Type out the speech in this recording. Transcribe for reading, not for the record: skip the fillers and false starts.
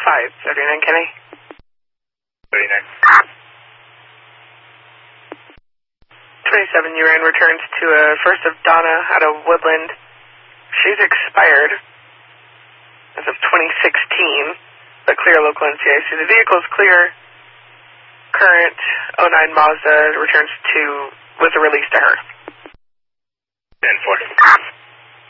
39 Kenny. 39. 27 URAN returns to first of Donna out of Woodland. She's expired as of 2016, but clear local NCIC. The vehicle is clear. Current 09 Mazda returns to, was a release to her. 10-4.